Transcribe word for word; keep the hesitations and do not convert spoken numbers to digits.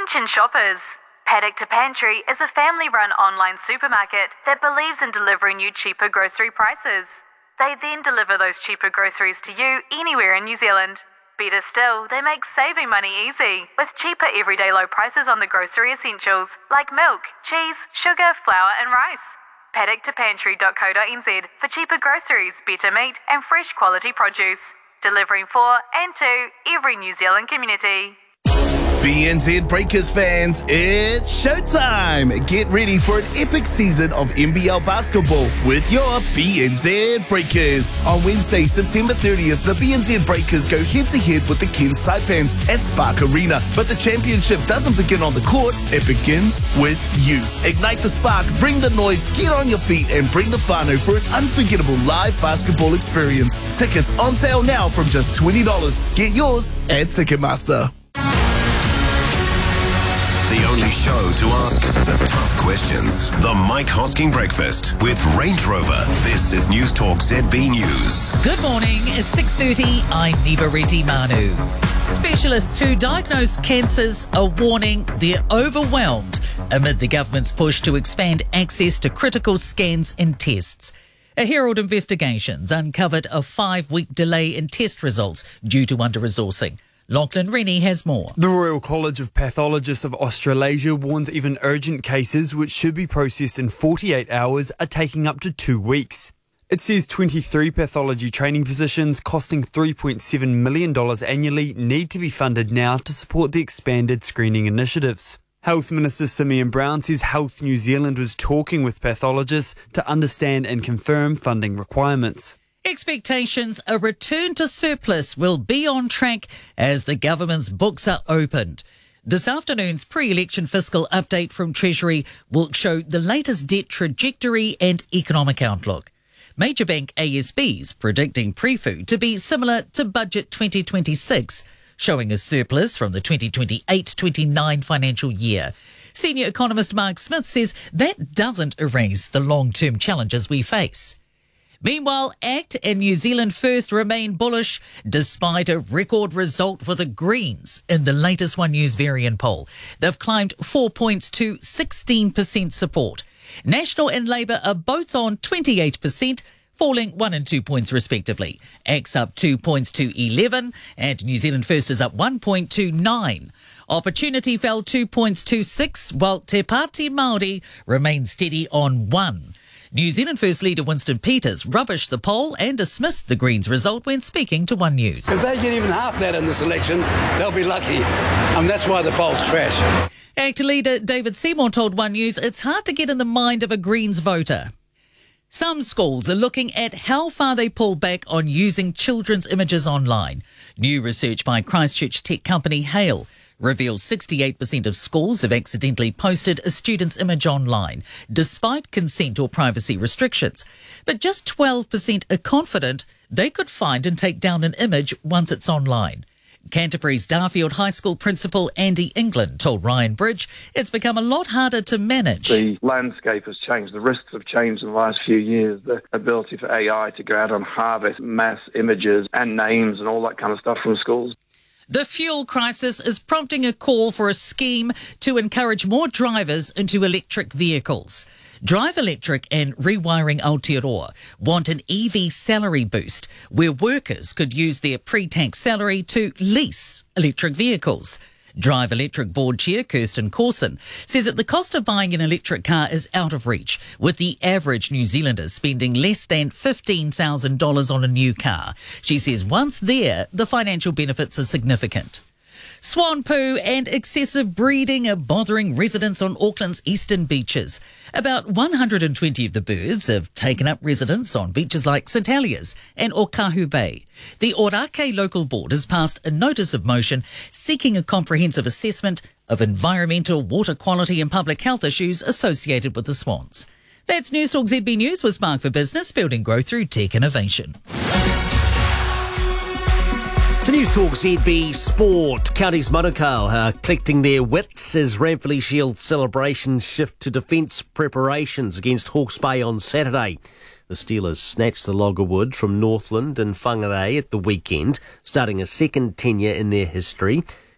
Attention shoppers! Paddock to Pantry is a family-run online supermarket that believes in delivering you cheaper grocery prices. They then deliver those cheaper groceries to you anywhere in New Zealand. Better still, they make saving money easy, with cheaper everyday low prices on the grocery essentials like milk, cheese, sugar, flour and rice. paddock to pantry dot co dot n z for cheaper groceries, better meat and fresh quality produce. Delivering for and to every New Zealand community. B N Z Breakers fans, it's showtime! Get ready for an epic season of N B L basketball with your B N Z Breakers. On Wednesday, September thirtieth, the B N Z Breakers go head-to-head with the Cairns Saipans at Spark Arena. But the championship doesn't begin on the court, it begins with you. Ignite the spark, bring the noise, get on your feet and bring the whānau for an unforgettable live basketball experience. Tickets on sale now from just twenty dollars. Get yours at Ticketmaster. The only show to ask the tough questions. The Mike Hosking Breakfast with Range Rover. This is News Talk Z B News. Good morning, it's six thirty. I'm Niva Reddy Manu. Specialists who diagnose cancers are warning they're overwhelmed amid the government's push to expand access to critical scans and tests. A Herald Investigations uncovered a five-week delay in test results due to under-resourcing. Lachlan Rennie has more. The Royal College of Pathologists of Australasia warns even urgent cases, which should be processed in forty-eight hours, are taking up to two weeks. It says twenty-three pathology training positions costing three point seven million dollars annually need to be funded now to support the expanded screening initiatives. Health Minister Simeon Brown says Health New Zealand was talking with pathologists to understand and confirm funding requirements. Expectations a return to surplus will be on track as the government's books are opened. This afternoon's pre-election fiscal update from Treasury will show the latest debt trajectory and economic outlook. Major bank A S B's predicting pre-food to be similar to Budget twenty twenty-six, showing a surplus from the twenty twenty-eight twenty-nine financial year. Senior economist Mark Smith says that doesn't erase the long-term challenges we face. Meanwhile, ACT and New Zealand First remain bullish despite a record result for the Greens in the latest One News Varian poll. They've climbed four points to sixteen percent support. National and Labour are both on twenty-eight percent, falling one and two points respectively. ACT's up two points to eleven and New Zealand First is up one point two nine. Opportunity fell two points to six, while Te Pāti Māori remains steady on one. New Zealand First leader Winston Peters rubbished the poll and dismissed the Greens' result when speaking to One News. If they get even half that in this election, they'll be lucky. And that's why the poll's trash. ACT leader David Seymour told One News it's hard to get in the mind of a Greens voter. Some schools are looking at how far they pull back on using children's images online. New research by Christchurch tech company Hale reveals sixty-eight percent of schools have accidentally posted a student's image online, despite consent or privacy restrictions. But just twelve percent are confident they could find and take down an image once it's online. Canterbury's Darfield High School principal Andy England told Ryan Bridge it's become a lot harder to manage. The landscape has changed. The risks have changed in the last few years. The ability for A I to go out and harvest mass images and names and all that kind of stuff from schools. The fuel crisis is prompting a call for a scheme to encourage more drivers into electric vehicles. Drive Electric and Rewiring Aotearoa want an E V salary boost where workers could use their pre-tax salary to lease electric vehicles. Drive Electric board chair Kirsten Corson says that the cost of buying an electric car is out of reach, with the average New Zealander spending less than fifteen thousand dollars on a new car. She says once there, the financial benefits are significant. Swan poo and excessive breeding are bothering residents on Auckland's eastern beaches. About one hundred twenty of the birds have taken up residence on beaches like St Heliers and Okahu Bay. The Orake local board has passed a notice of motion seeking a comprehensive assessment of environmental, water quality and public health issues associated with the swans. That's News Talk Z B News with Spark for Business, building growth through tech innovation. To News Talk Z B Sport, Counties Manukau are collecting their wits as Ranfurly Shield celebrations shift to defence preparations against Hawke's Bay on Saturday. The Steelers snatched the Loggerwood from Northland and Whangarei at the weekend, starting a second tenure in their history.